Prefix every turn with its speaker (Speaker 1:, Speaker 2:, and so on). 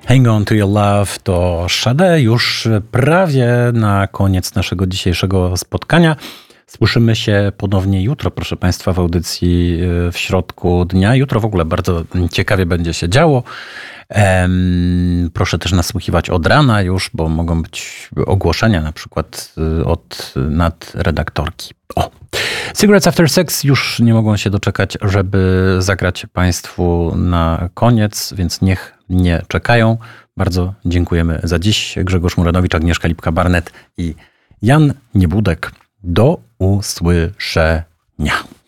Speaker 1: Hang On To Your Love to Sade już prawie na koniec naszego dzisiejszego spotkania. Słyszymy się ponownie jutro, proszę Państwa, w audycji w środku dnia. Jutro w ogóle bardzo ciekawie będzie się działo. Proszę też nasłuchiwać od rana już, bo mogą być ogłoszenia na przykład od nadredaktorki. Cigarettes After Sex już nie mogą się doczekać, żeby zagrać Państwu na koniec, więc niech nie czekają. Bardzo dziękujemy za dziś. Grzegorz Muranowicz, Agnieszka Lipka-Barnet i Jan Niebudek. Do usłyszenia.